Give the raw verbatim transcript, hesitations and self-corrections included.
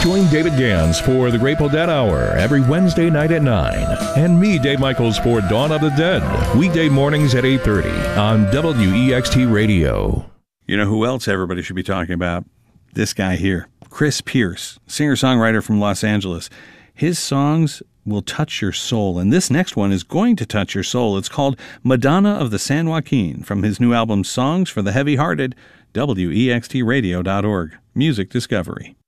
Join David Gans for the Grateful Dead Hour every Wednesday night at nine. And me, Dave Michaels, for Dawn of the Dead, weekday mornings at eight thirty on W E X T Radio. You know who else everybody should be talking about? This guy here, Chris Pierce, singer-songwriter from Los Angeles. His songs will touch your soul, and this next one is going to touch your soul. It's called Madonna of the San Joaquin from his new album Songs for the Heavy-Hearted, W E X T radio dot org. Music Discovery.